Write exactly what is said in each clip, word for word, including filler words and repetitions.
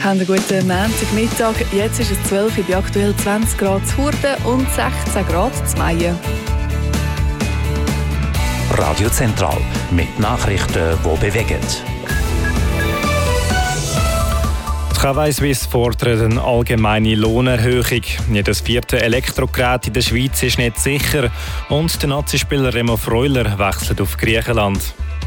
Haben einen guten Montagmittag. Jetzt ist es zwölf Uhr, bei aktuell zwanzig Grad zu Hurden und sechzehn Grad zu Meien. Radio Zentral mit Nachrichten, die bewegen. Die K W Swiss fordert eine allgemeine Lohnerhöhung. Jedes vierte Elektrogerät in der Schweiz ist nicht sicher und der Nazispieler Remo Freuler wechselt auf Griechenland.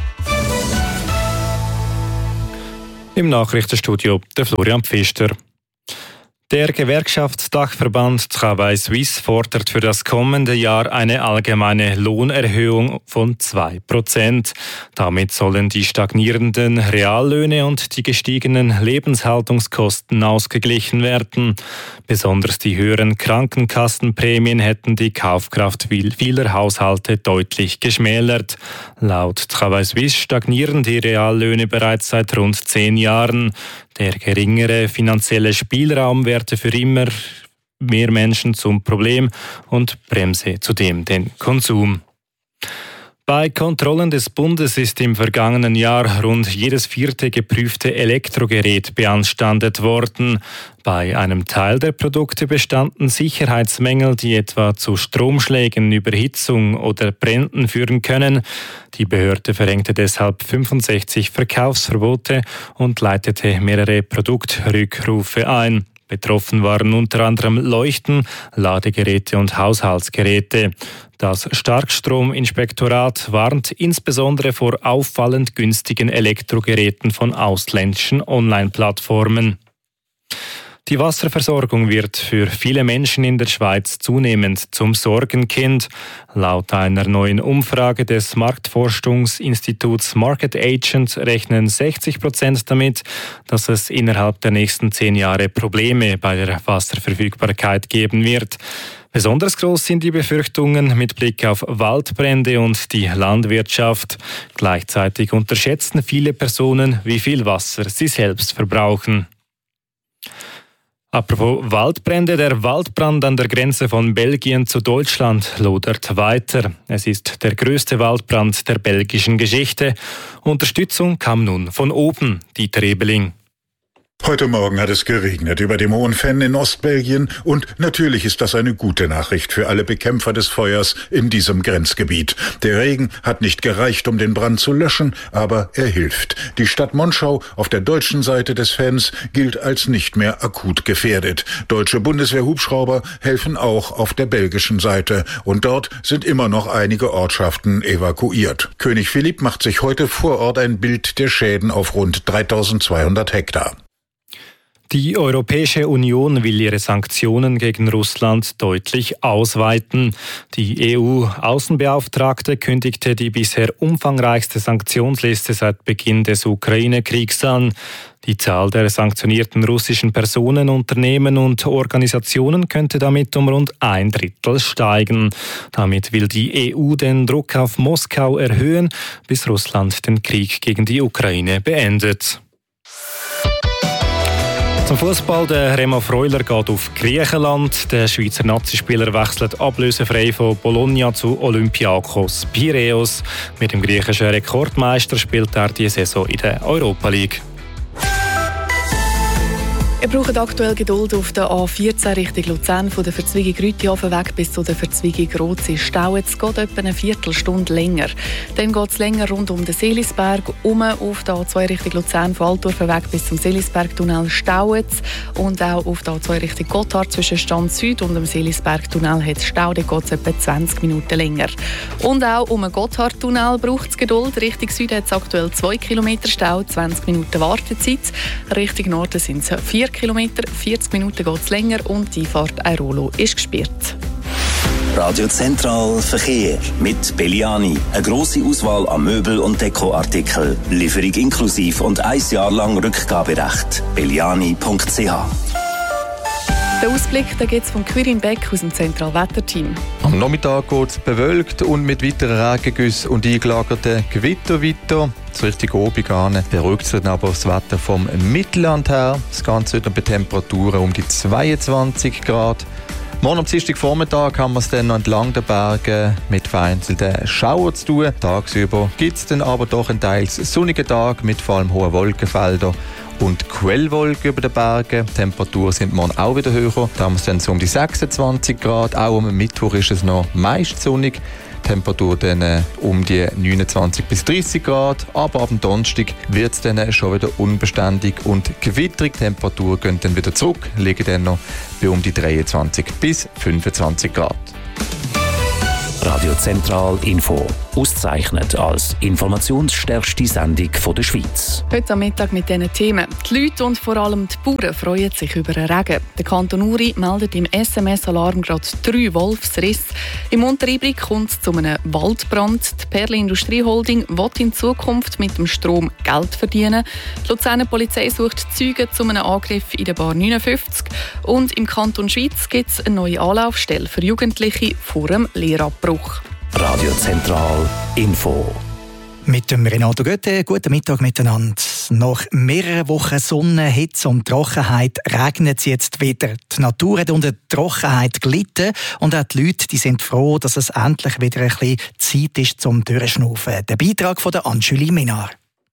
Im Nachrichtenstudio der Florian Pfister. Der Gewerkschaftsdachverband K W Swiss fordert für das kommende Jahr eine allgemeine Lohnerhöhung von zwei Prozent. Damit sollen die stagnierenden Reallöhne und die gestiegenen Lebenshaltungskosten ausgeglichen werden. Besonders die höheren Krankenkassenprämien hätten die Kaufkraft vieler Haushalte deutlich geschmälert. Laut K W Swiss stagnieren die Reallöhne bereits seit rund zehn Jahren. Der geringere finanzielle Spielraum werde für immer mehr Menschen zum Problem und bremse zudem den Konsum. Bei Kontrollen des Bundes ist im vergangenen Jahr rund jedes vierte geprüfte Elektrogerät beanstandet worden. Bei einem Teil der Produkte bestanden Sicherheitsmängel, die etwa zu Stromschlägen, Überhitzung oder Bränden führen können. Die Behörde verhängte deshalb fünfundsechzig Verkaufsverbote und leitete mehrere Produktrückrufe ein. Betroffen waren unter anderem Leuchten, Ladegeräte und Haushaltsgeräte. Das Starkstrominspektorat warnt insbesondere vor auffallend günstigen Elektrogeräten von ausländischen Online-Plattformen. Die Wasserversorgung wird für viele Menschen in der Schweiz zunehmend zum Sorgenkind. Laut einer neuen Umfrage des Marktforschungsinstituts Market Agent rechnen sechzig Prozent damit, dass es innerhalb der nächsten zehn Jahre Probleme bei der Wasserverfügbarkeit geben wird. Besonders groß sind die Befürchtungen mit Blick auf Waldbrände und die Landwirtschaft. Gleichzeitig unterschätzen viele Personen, wie viel Wasser sie selbst verbrauchen. Apropos Waldbrände, der Waldbrand an der Grenze von Belgien zu Deutschland lodert weiter. Es ist der größte Waldbrand der belgischen Geschichte. Unterstützung kam nun von oben, Dieter Ebeling. Heute Morgen hat es geregnet über dem Hohen Venn in Ostbelgien und natürlich ist das eine gute Nachricht für alle Bekämpfer des Feuers in diesem Grenzgebiet. Der Regen hat nicht gereicht, um den Brand zu löschen, aber er hilft. Die Stadt Monschau auf der deutschen Seite des Venns gilt als nicht mehr akut gefährdet. Deutsche Bundeswehr-Hubschrauber helfen auch auf der belgischen Seite und dort sind immer noch einige Ortschaften evakuiert. König Philipp macht sich heute vor Ort ein Bild der Schäden auf rund dreitausendzweihundert Hektar. Die Europäische Union will ihre Sanktionen gegen Russland deutlich ausweiten. Die E U-Außenbeauftragte kündigte die bisher umfangreichste Sanktionsliste seit Beginn des Ukraine-Kriegs an. Die Zahl der sanktionierten russischen Personen, Unternehmen und Organisationen könnte damit um rund ein Drittel steigen. Damit will die E U den Druck auf Moskau erhöhen, bis Russland den Krieg gegen die Ukraine beendet. Zum Fußball: Der Remo Freuler geht auf Griechenland. Der Schweizer Nazispieler wechselt ablösefrei von Bologna zu Olympiakos Piräus. Mit dem griechischen Rekordmeister spielt er diese Saison in der Europa League. Ihr braucht aktuell Geduld auf der A vierzehn Richtung Luzern, von der Verzweigung Rütihofen weg bis zu der Verzweigung Rozi-Stau. Es geht etwa eine Viertelstunde länger. Dann geht es länger rund um den Seelisberg, um auf der A zwei Richtung Luzern, von Altdorf weg bis zum Seelisbergtunnel Stauetz. Und auch auf der A zwei Richtung Gotthard zwischen Stand Süd und dem Seelisbergtunnel hat es Stau. Da geht es etwa zwanzig Minuten länger. Und auch um den Gotthardtunnel braucht es Geduld. Richtung Süden hat es aktuell zwei Kilometer Stau, zwanzig Minuten Wartezeit. Richtung Norden sind es vier Kilometer, vierzig Minuten geht es länger und die Fahrt Airolo ist gesperrt. Radio Zentral Verkehr mit Belliani. Eine grosse Auswahl an Möbel- und Dekoartikeln. Lieferung inklusiv und ein Jahr lang Rückgaberecht. belliani punkt c h. Der Ausblick gibt es von Quirin Beck aus dem Zentralwetterteam. Am Nachmittag geht es bewölkt und mit weiteren Regengüssen und eingelagerten Gewitter weiter. Das richtige Obig an beruhigt sich dann aber das Wetter vom Mittelland her. Das Ganze wird bei Temperaturen um die zweiundzwanzig Grad. Morgen am Dienstagvormittag haben wir es dann noch entlang der Berge mit vereinzelten Schauern zu tun. Tagsüber gibt es dann aber doch einen teils sonnigen Tag mit vor allem hohen Wolkenfeldern und Quellwolken über den Bergen. Die Temperaturen sind morgen auch wieder höher. Da haben wir es dann so um die sechsundzwanzig Grad. Auch am Mittwoch ist es noch meist sonnig. Temperatur dann äh, um die neunundzwanzig bis dreißig Grad, aber ab dem Donnerstag wird es dann schon wieder unbeständig und gewitterig. Die Temperaturen gehen dann wieder zurück, liegen dann noch bei um die dreiundzwanzig bis fünfundzwanzig Grad. Radio Zentral Info, ausgezeichnet als informationsstärkste Sendung von der Schweiz. Heute am Mittag mit diesen Themen. Die Leute und vor allem die Bauern freuen sich über den Regen. Der Kanton Uri meldet im S M S-Alarm gerade drei Wolfsrisse. Im Unteribrig kommt es zu einem Waldbrand. Die Perle Industrie Holding will in Zukunft mit dem Strom Geld verdienen. Die Luzerner Polizei sucht Zeugen zu einem Angriff in der Bar neunundfünfzig. Und im Kanton Schweiz gibt es eine neue Anlaufstelle für Jugendliche vor dem Lehrabbruch. Radio Zentral Info. Mit dem Renato Götte, guten Mittag miteinander. Nach mehreren Wochen Sonne, Hitze und Trockenheit regnet es jetzt wieder. Die Natur hat unter Trockenheit gelitten und auch die Leute die sind froh, dass es endlich wieder ein bisschen Zeit ist zum Durchschnaufen. Der Beitrag von der Anjuli Minar.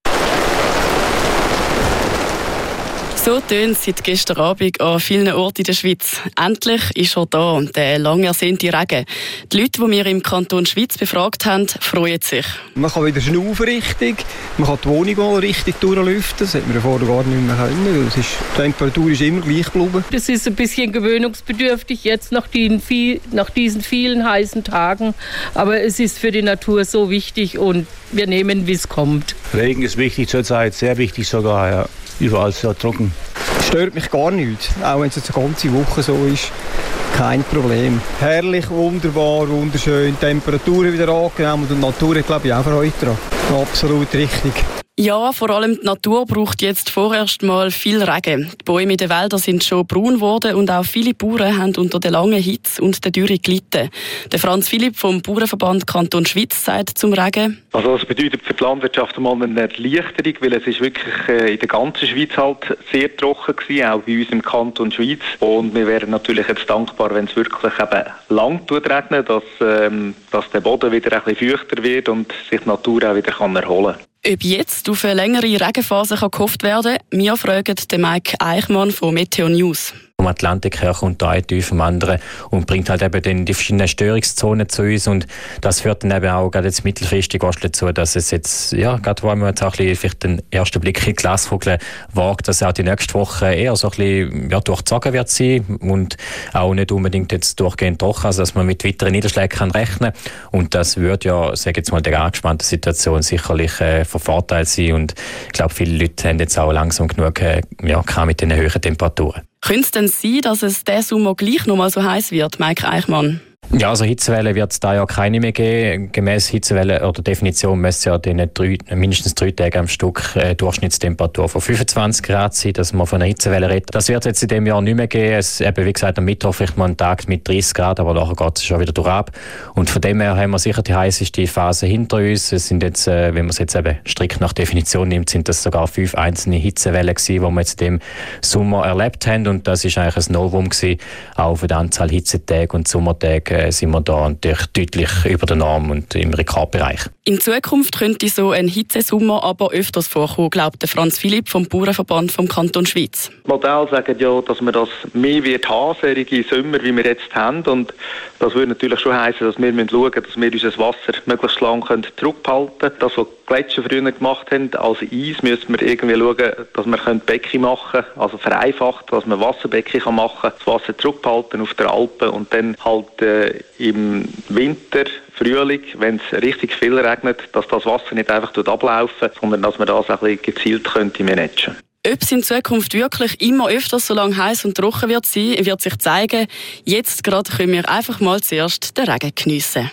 So tönt es seit gestern Abend an vielen Orten in der Schweiz. Endlich ist er da, der lang ersehnte Regen. Die Leute, die wir im Kanton Schweiz befragt haben, freuen sich. Man kann wieder schnaufen richtig, man kann die Wohnung mal richtig durchlüften. Das hätte man vorher gar nicht mehr können, weil es ist, die Temperatur ist immer gleich geblieben. Das ist ein bisschen gewöhnungsbedürftig jetzt nach diesen, viel, nach diesen vielen heißen Tagen. Aber es ist für die Natur so wichtig und wir nehmen, wie es kommt. Regen ist wichtig zurzeit, sehr wichtig sogar, ja. Überall so trocken. Das stört mich gar nicht, auch wenn es jetzt eine ganze Woche so ist. Kein Problem. Herrlich, wunderbar, wunderschön. Die Temperatur wieder angenehm und die Natur hat, glaube ich, auch Freude daran. Absolut richtig. Ja, vor allem die Natur braucht jetzt vorerst mal viel Regen. Die Bäume in den Wäldern sind schon braun geworden und auch viele Bauern haben unter der langen Hitze und der Dürre gelitten. Der Franz Philipp vom Bauernverband Kanton Schweiz sagt zum Regen: Also das bedeutet für die Landwirtschaft mal eine Erleichterung, weil es ist wirklich in der ganzen Schweiz halt sehr trocken gewesen, auch bei uns im Kanton Schweiz. Und wir wären natürlich jetzt dankbar, wenn es wirklich eben lang tut regnen, dass, ähm, dass der Boden wieder ein bisschen feuchter wird und sich die Natur auch wieder kann erholen kann. Ob jetzt auf eine längere Regenphase gehofft werden kann, wir fragen den Mike Eichmann von Meteo News. Vom Atlantik her kommt der eine tief vom anderen und bringt halt eben dann die verschiedenen Störungszonen zu uns, und das führt dann eben auch gerade jetzt mittelfristig dazu, dass es jetzt, ja, gerade wo man jetzt auch ein bisschen vielleicht den ersten Blick in die Glaskugel wagt, dass auch die nächste Woche eher so ein bisschen, ja, durchzogen wird sein und auch nicht unbedingt jetzt durchgehend trocken, also dass man mit weiteren Niederschlägen kann rechnen, und das würde ja, sage jetzt mal, der angespannten Situation sicherlich äh, von Vorteil sein, und ich glaube, viele Leute haben jetzt auch langsam genug äh, ja, mit den höheren Temperaturen. Könnte es denn sein, dass es diesen Sommer gleich noch mal so heiß wird, Mike Eichmann? Ja, also Hitzewellen wird es da ja keine mehr geben. Gemäss Hitzewelle oder Definition müsste ja dann drei, mindestens drei Tage am Stück äh, Durchschnittstemperatur von fünfundzwanzig Grad sein, dass man von einer Hitzewelle redet. Das wird es jetzt in diesem Jahr nicht mehr geben. Es, eben, wie gesagt, am Mittwoch vielleicht mal einen Tag mit dreißig Grad, aber nachher geht es schon wieder durch ab. Und von dem her haben wir sicher die heißeste Phase hinter uns. Es sind jetzt, äh, wenn man es jetzt eben strikt nach Definition nimmt, sind das sogar fünf einzelne Hitzewellen gewesen, die wir jetzt in dem Sommer erlebt haben. Und das ist eigentlich ein Novum gewesen, auch für die Anzahl Hitzetage und Sommertage sind wir da natürlich deutlich über der Norm und im Rekordbereich. In Zukunft könnte so ein Hitzesommer aber öfters vorkommen, glaubt der Franz Philipp vom Bauernverband vom Kanton Schweiz. Die Modelle sagen ja, dass man das mehr wird haben, solche Sommer, wie wir jetzt haben. Und das würde natürlich schon heissen, dass wir schauen müssen, dass wir unser Wasser möglichst lang zurückhalten können. Das, was die Gletscher früher gemacht haben, als Eis, müssen wir irgendwie schauen, dass wir Becken machen können, also vereinfacht, dass man Wasserbecken machen kann, das Wasser zurückhalten auf der Alpen und dann halt äh, im Winter, Frühling, wenn es richtig viel regnet, dass das Wasser nicht einfach ablaufen, sondern dass man das ein bisschen gezielt könnte managen. Ob es in Zukunft wirklich immer öfter so lange heiß und trocken wird sein, wird sich zeigen. Jetzt gerade können wir einfach mal zuerst den Regen geniessen.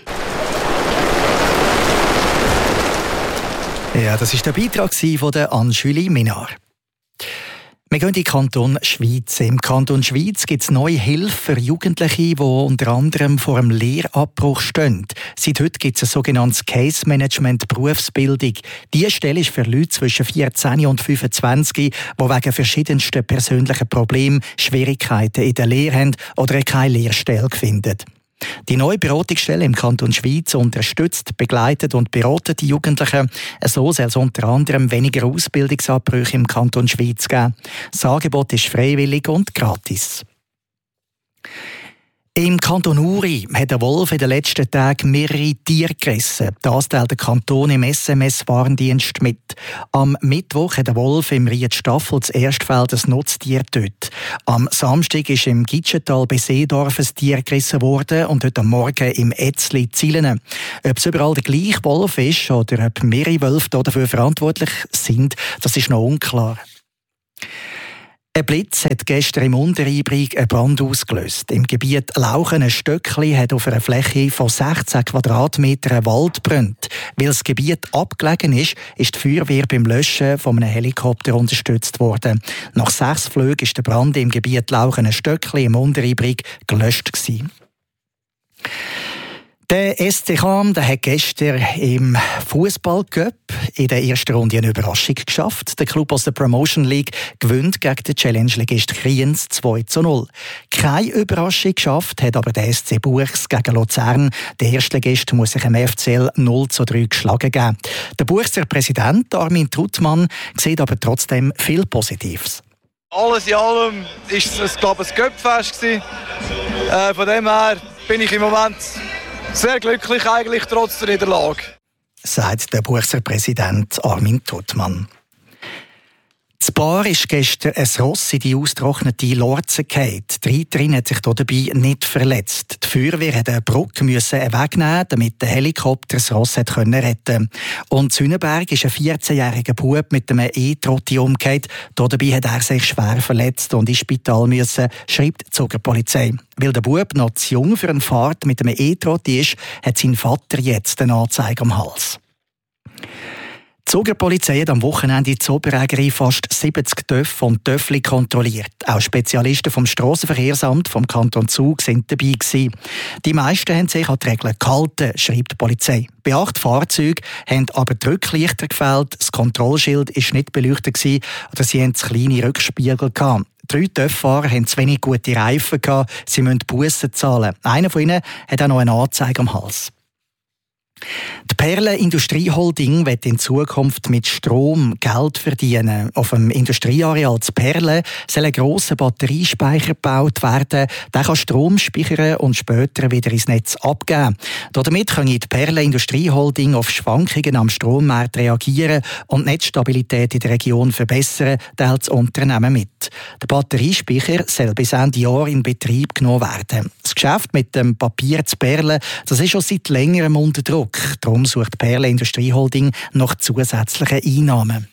Ja, das war der Beitrag von der Anjuli Minar. Wir gehen in den Kanton Schweiz. Im Kanton Schweiz gibt es neue Hilfe für Jugendliche, die unter anderem vor einem Lehrabbruch stehen. Seit heute gibt es ein sogenanntes Case Management Berufsbildung. Diese Stelle ist für Leute zwischen vierzehn und fünfundzwanzig, die wegen verschiedensten persönlichen Problemen Schwierigkeiten in der Lehre haben oder keine Lehrstelle finden. Die neue Beratungsstelle im Kanton Schwyz unterstützt, begleitet und beratet die Jugendlichen. So soll es unter anderem weniger Ausbildungsabbrüche im Kanton Schwyz geben. Das Angebot ist freiwillig und gratis. Im Kanton Uri hat der Wolf in den letzten Tagen mehrere Tiere gerissen. Das teilt der Kanton im S M S-Warndienst mit. Am Mittwoch hat der Wolf im Riedstaffel das Erstfeld ein Nutztier getötet. Am Samstag ist im Gitschental bei Seedorf ein Tier gerissen worden und heute Morgen im Etzli Zielene. Ob es überall der gleiche Wolf ist oder ob mehrere Wölfe dafür verantwortlich sind, das ist noch unklar. Ein Blitz hat gestern im Unterrhein einen Brand ausgelöst. Im Gebiet Lauchen-Stöckli hat auf einer Fläche von sechzehn Quadratmetern ein Wald gebrannt. Weil das Gebiet abgelegen ist, ist die Feuerwehr beim Löschen von einem Helikopter unterstützt worden. Nach sechs Flügen ist der Brand im Gebiet Lauchen-Stöckli im Unterrhein gelöscht gewesen. Der S C Cham der hat gestern im Fußball-Cup in der ersten Runde eine Überraschung geschafft. Der Club aus der Promotion League gewinnt gegen den Challenge-Ligist Kriens zwei zu null. Keine Überraschung geschafft hat aber der S C Buchs gegen Luzern. Der Erstligist muss sich im F C L null zu drei geschlagen geben. Der Buchser Präsident Armin Truttmann sieht aber trotzdem viel Positives. Alles in allem war es, glaube ich, ein Cup-Fest. Äh, von dem her bin ich im Moment sehr glücklich, eigentlich trotz der Niederlage, sagt der Buchser Präsident Armin Truttmann. Das Paar ist gestern ein Ross in die ausgetrocknete Lorze gefallen. Die Reiterin hat sich dabei nicht verletzt. Die Feuerwehr musste eine Brücke wegnehmen, damit der Helikopter das Ross retten konnte. Und Zünnenberg ist ein vierzehn-jähriger Bub mit einem E-Trotti umgekehrt. Dabei hat er sich schwer verletzt und ins Spital müssen, schreibt die Zugerpolizei. Weil der Bub noch zu jung für eine Fahrt mit einem E-Trotti ist, hat sein Vater jetzt eine Anzeige am Hals. Die Zugerpolizei hat am Wochenende in Zoberägeri fast siebzig Töpfe und Töffli kontrolliert. Auch Spezialisten vom Strassenverkehrsamt vom Kanton Zug sind dabei gewesen. Die meisten haben sich an die Regeln gehalten, schreibt die Polizei. Bei acht Fahrzeugen haben aber die Rücklichter gefehlt, das Kontrollschild war nicht beleuchtet gewesen, oder sie hatten kleine Rückspiegel gehabt. Drei Töpffahrer hatten zu wenig gute Reifen gehabt, sie müssen Bussen zahlen. Einer von ihnen hat auch noch eine Anzeige am Hals. Die Perle Industrieholding wird in Zukunft mit Strom Geld verdienen. Auf dem Industrieareal zu Perle soll ein grosser Batteriespeicher gebaut werden. Der kann Strom speichern und später wieder ins Netz abgeben. Damit kann die Perle Industrieholding auf Schwankungen am Strommarkt reagieren und die Netzstabilität in der Region verbessern, teilt das Unternehmen mit. Der Batteriespeicher soll bis Ende Jahr in Betrieb genommen werden. Das Geschäft mit dem Papier zu Perle, das ist schon seit längerem unter Druck. Darum sucht die Perle Industrieholding nach zusätzlichen Einnahmen.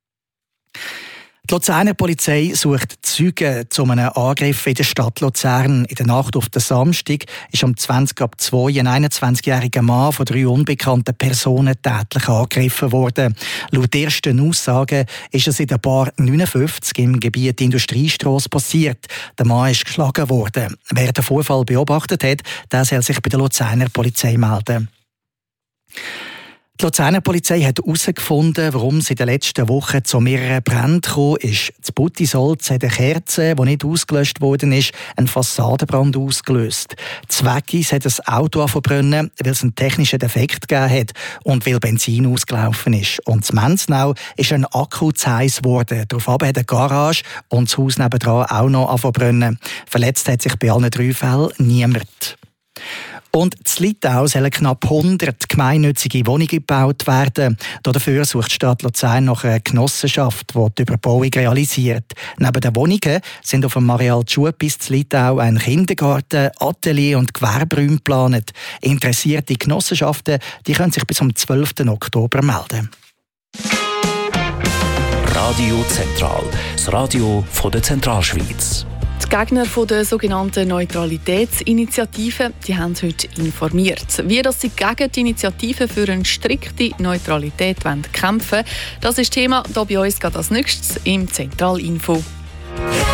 Die Luzerner Polizei sucht Zeugen zu einem Angriff in der Stadt Luzern. In der Nacht auf den Samstag ist um zwanzig ab zwei ein einundzwanzigjähriger Mann von drei unbekannten Personen tätlich angegriffen worden. Laut ersten Aussagen ist es in der Bar neunundfünfzig im Gebiet Industriestrasse passiert. Der Mann ist geschlagen worden. Wer den Vorfall beobachtet hat, der soll sich bei der Luzerner Polizei melden. Die Luzerner Polizei hat herausgefunden, warum es in den letzten Wochen zu mehreren Bränden gekommen ist. Das Buttisolz hat eine Kerze, die nicht ausgelöscht worden ist, einen Fassadenbrand ausgelöst. Zweckis hat ein Auto verbrennen, weil es einen technischen Defekt gegeben hat und weil Benzin ausgelaufen ist. Und in Menznau ist ein Akku zu heiß geworden. Daraufhin hat eine Garage und das Haus nebendran auch noch verbrennen. Verletzt hat sich bei allen drei Fällen niemand. Und in Litau sollen knapp hundert gemeinnützige Wohnungen gebaut werden. Dafür sucht die Stadt Luzern nach einer Genossenschaft, die die Überbauung realisiert. Neben den Wohnungen sind auf dem Areal Schuppis in Litau ein Kindergarten, Atelier und Gewerberäume geplant. Interessierte Genossenschaften die können sich bis zum zwölften Oktober melden. Radio Zentral, das Radio von der Zentralschweiz. Die Gegner der sogenannten Neutralitätsinitiative die haben heute informiert. Wie dass sie gegen die Initiative für eine strikte Neutralität kämpfen wollen, das ist Thema hier bei uns gerade als nächstes im Zentralinfo.